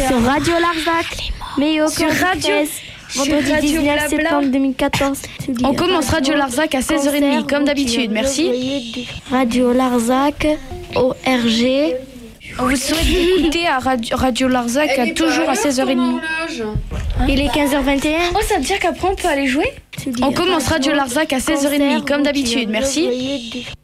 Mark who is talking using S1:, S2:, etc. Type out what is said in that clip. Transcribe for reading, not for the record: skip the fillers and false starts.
S1: Sur Radio Larzac, mais au
S2: Sur Radio...
S1: vendredi 19 septembre 2014.
S2: On commence Radio Larzac à 16h30, comme d'habitude. Merci.
S1: Radio Larzac, ORG.
S2: On vous souhaite d'écouter à Radio Larzac toujours à 16h30.
S1: Il est 15h21.
S2: Oh, ça veut dire qu'après on peut aller jouer? On commence Radio Larzac à 16h30, comme d'habitude. Merci.